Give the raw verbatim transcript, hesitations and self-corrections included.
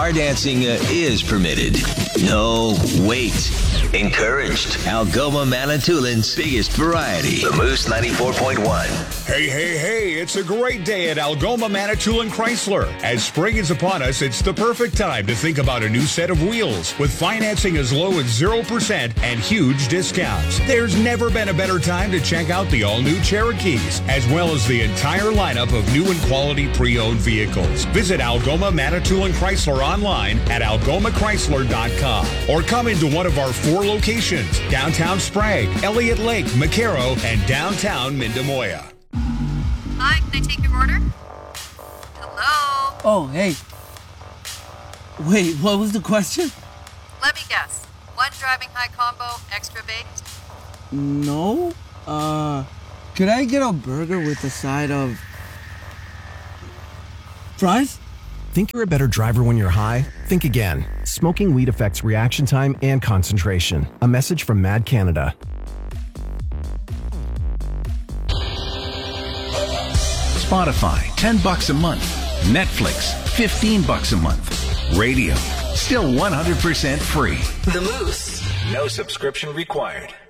bar dancing uh, is permitted. No, wait. Encouraged. Algoma Manitoulин's biggest variety. The Moose ninety-four point one. Hey, hey, hey, it's a great day at Algoma Manitoulin Chrysler. As spring is upon us, it's the perfect time to think about a new set of wheels with financing as low as zero percent and huge discounts. There's never been a better time to check out the all-new Cherokees, as well as the entire lineup of new and quality pre-owned vehicles. Visit Algoma Manitoulin Chrysler online at algoma chrysler dot com or come into one of our four locations: downtown Sprague, Elliott Lake, McCarrow, and downtown Mindamoya. Hi, can I take your order? Hello? Oh, hey. Wait, what was the question? Let me guess. One driving high combo, extra baked? No. Uh, could I get a burger with a side of fries? Think you're a better driver when you're high? Think again. Smoking weed affects reaction time and concentration. A message from Mad Canada. Spotify, ten bucks a month. Netflix, fifteen bucks a month. Radio, still one hundred percent free. The Moose. No subscription required.